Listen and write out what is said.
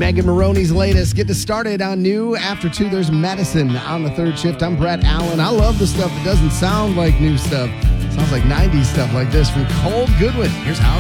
Megan Maroney's latest. Getting us started on new. After 2, there's Medicine on the third shift. I'm Brett Allen. I love the stuff that doesn't sound like new stuff. It sounds like 90s stuff like this from Cole Goodwin. Here's how